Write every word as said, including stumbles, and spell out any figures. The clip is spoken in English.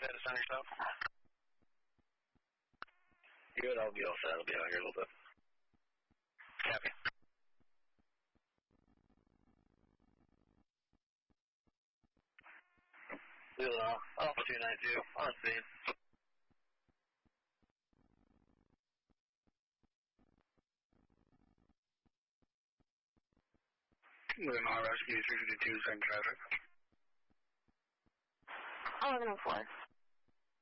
Status on yourself? Good, I'll be all set. I'll be out here a little bit. Copy. Wheel off. Alpha two nine two, on scene. Lima Rescue three fifty-two, same traffic. eleven oh four.